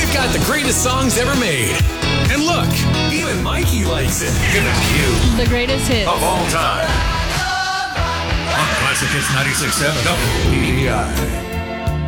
We've got the greatest songs ever made. And look, even Mikey likes it. Giving you The greatest hits. of all time. On Classic Hits 96.7 WPDI.